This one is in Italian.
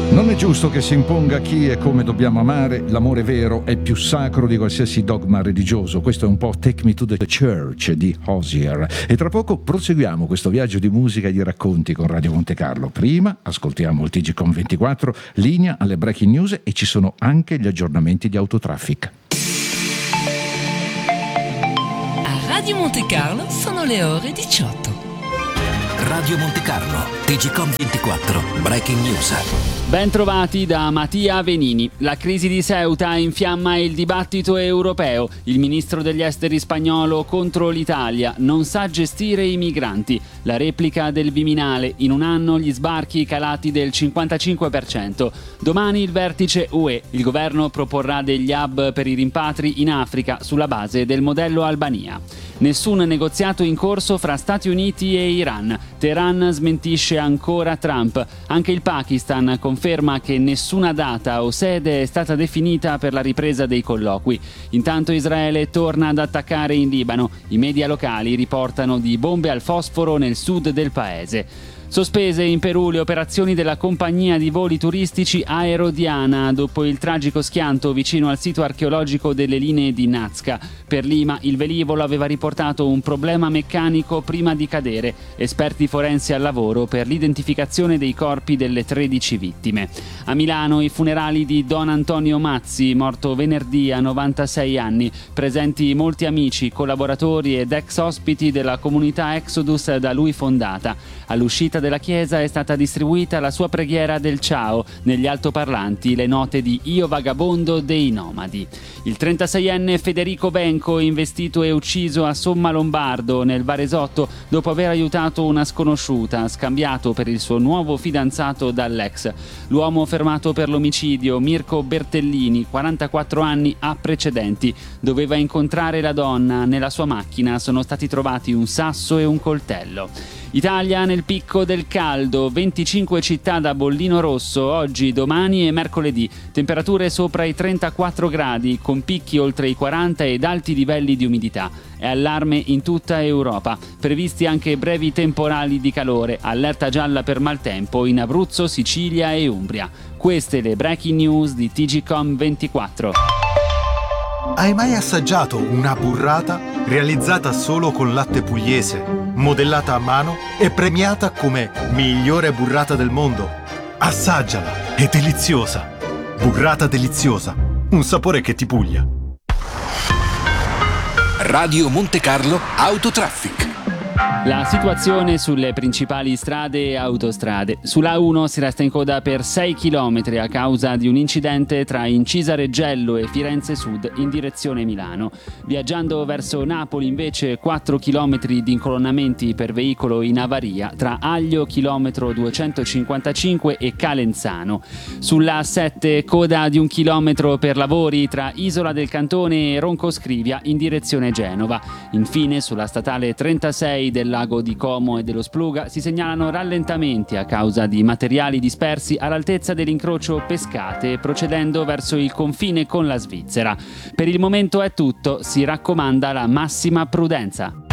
Non è giusto che si imponga chi e come dobbiamo amare. L'amore vero è più sacro di qualsiasi dogma religioso. Questo è un po' Take Me to the Church di Hozier. E tra poco proseguiamo questo viaggio di musica e di racconti con Radio Monte Carlo. Prima ascoltiamo il TGcom 24, linea alle breaking news, e ci sono anche gli aggiornamenti di Autotraffic. A Radio Monte Carlo sono le ore 18. Radio Monte Carlo, TGcom 24, breaking news. Ben trovati da Mattia Venini. La crisi di Ceuta infiamma il dibattito europeo. Il ministro degli esteri spagnolo contro l'Italia non sa gestire i migranti. La replica del Viminale: in un anno gli sbarchi calati del 55%. Domani il vertice UE. Il governo proporrà degli hub per i rimpatri in Africa sulla base del modello Albania. Nessun negoziato in corso fra Stati Uniti e Iran. Teheran smentisce ancora Trump. Anche il Pakistan conferma che nessuna data o sede è stata definita per la ripresa dei colloqui. Intanto Israele torna ad attaccare in Libano. I media locali riportano di bombe al fosforo nel sud del paese. Sospese in Perù le operazioni della compagnia di voli turistici Aerodiana dopo il tragico schianto vicino al sito archeologico delle linee di Nazca. Per Lima il velivolo aveva riportato un problema meccanico prima di cadere. Esperti forensi al lavoro per l'identificazione dei corpi delle 13 vittime. A Milano i funerali di Don Antonio Mazzi, morto venerdì a 96 anni. Presenti molti amici, collaboratori ed ex ospiti della comunità Exodus da lui fondata. All'uscita della chiesa è stata distribuita la sua preghiera del ciao, negli altoparlanti le note di Io vagabondo dei nomadi. Il 36enne Federico Benco, investito e ucciso a Sommalombardo nel Varesotto dopo aver aiutato una sconosciuta, scambiato per il suo nuovo fidanzato dall'ex. L'uomo fermato per l'omicidio, Mirko Bertellini, 44 anni, ha precedenti. Doveva incontrare la donna. Nella sua macchina sono stati trovati un sasso e un coltello. Italia nel picco del caldo, 25 città da bollino rosso oggi, domani e mercoledì. Temperature sopra i 34 gradi, con picchi oltre i 40 ed alti livelli di umidità. È allarme in tutta Europa. Previsti anche brevi temporali di calore, allerta gialla per maltempo in Abruzzo, Sicilia e Umbria. Queste le breaking news di TGcom 24. Hai mai assaggiato una burrata realizzata solo con latte pugliese, modellata a mano e premiata come migliore burrata del mondo? Assaggiala, è deliziosa. Burrata deliziosa, un sapore che ti puglia. Radio Monte Carlo, Autotraffic. La situazione sulle principali strade e autostrade. Sulla A1 si resta in coda per 6 km a causa di un incidente tra Incisa Reggello e Firenze Sud in direzione Milano. Viaggiando verso Napoli invece 4 km di incolonnamenti per veicolo in avaria tra Aglio chilometro 255 e Calenzano. Sulla A7 coda di 1 chilometro per lavori tra Isola del Cantone e Roncoscrivia in direzione Genova. Infine sulla statale 36 del lago di Como e dello Spluga si segnalano rallentamenti a causa di materiali dispersi all'altezza dell'incrocio Pescate, procedendo verso il confine con la Svizzera. Per il momento è tutto, si raccomanda la massima prudenza.